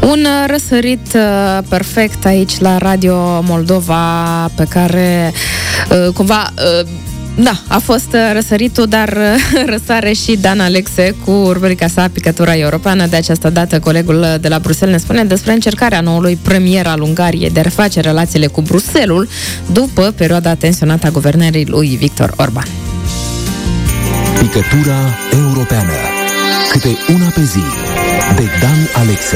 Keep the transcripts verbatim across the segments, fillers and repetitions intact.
Un răsărit uh, perfect aici la Radio Moldova, pe care uh, cumva... Uh, Da, a fost răsăritul, dar răsare și Dan Alexe cu rubrica sa Picătura Europeană. De această dată, colegul de la Bruxelles ne spune despre încercarea noului premier al Ungariei de a reface relațiile cu Bruxelles după perioada tensionată a guvernării lui Victor Orban. Picătura Europeană. Câte una pe zi, de Dan Alexe.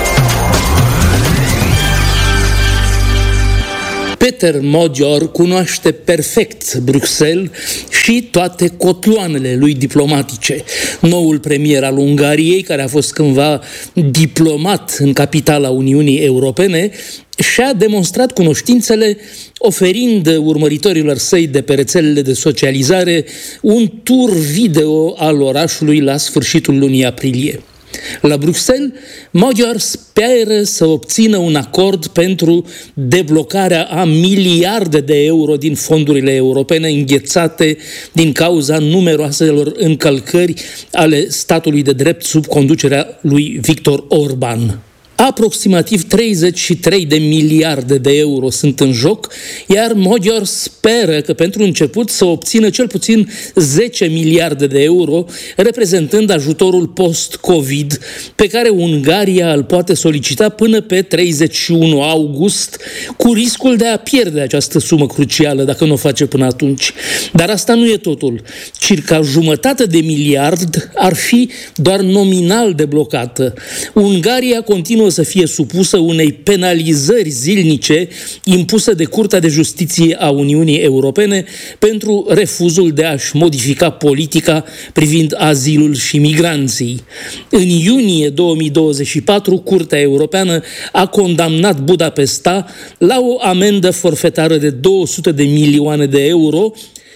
Peter Magyar cunoaște perfect Bruxelles și toate cotloanele lui diplomatice. Noul premier al Ungariei, care a fost cândva diplomat în capitala Uniunii Europene, și-a demonstrat cunoștințele oferind urmăritorilor săi de pe rețelele de socializare un tur video al orașului la sfârșitul lunii aprilie. La Bruxelles, Magyar speră să obțină un acord pentru deblocarea a miliarde de euro din fondurile europene înghețate din cauza numeroaselor încălcări ale statului de drept sub conducerea lui Victor Orban. Aproximativ treizeci și trei de miliarde de euro sunt în joc, iar Magyar speră că pentru început să obțină cel puțin zece miliarde de euro, reprezentând ajutorul post-Covid, pe care Ungaria îl poate solicita până pe treizeci și unu august, cu riscul de a pierde această sumă crucială dacă nu o face până atunci. Dar asta nu e totul. Circa jumătate de miliard ar fi doar nominal deblocată. Ungaria continuă să fie supusă unei penalizări zilnice impuse de Curtea de Justiție a Uniunii Europene pentru refuzul de a-și modifica politica privind azilul și migranții. În iunie două mii douăzeci și patru, Curtea Europeană a condamnat Budapesta la o amendă forfetară de două sute de milioane de euro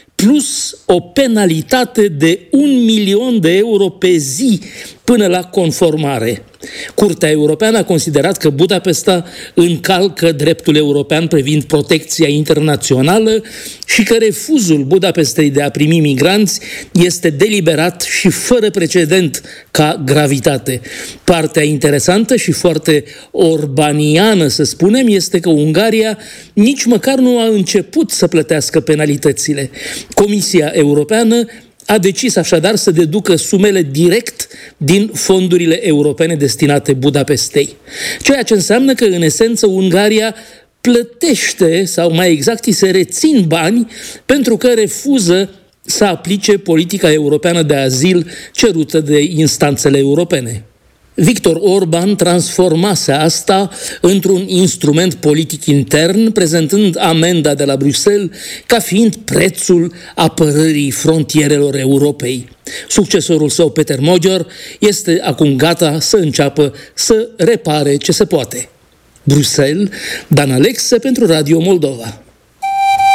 plus o penalitate de un milion de euro pe zi până la conformare. Curtea Europeană a considerat că Budapesta încalcă dreptul european privind protecția internațională și că refuzul Budapestei de a primi migranți este deliberat și fără precedent ca gravitate. Partea interesantă și foarte orbaniană, să spunem, este că Ungaria nici măcar nu a început să plătească penalitățile. Comisia Europeană a decis așadar să deducă sumele direct din fondurile europene destinate Budapestei. Ceea ce înseamnă că, în esență, Ungaria plătește, sau mai exact îi se rețin bani, pentru că refuză să aplice politica europeană de azil cerută de instanțele europene. Victor Orban transformase asta într-un instrument politic intern, prezentând amenda de la Bruxelles ca fiind prețul apărării frontierelor Europei. Succesorul său, Peter Magyar, este acum gata să înceapă să repare ce se poate. Bruxelles, Dan Alexe pentru Radio Moldova.